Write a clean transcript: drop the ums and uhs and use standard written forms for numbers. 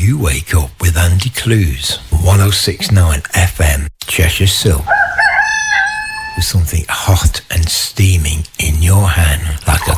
You wake up with Andy Clues, 1069 FM, Cheshire Silk. With something hot and steaming in your hand, like a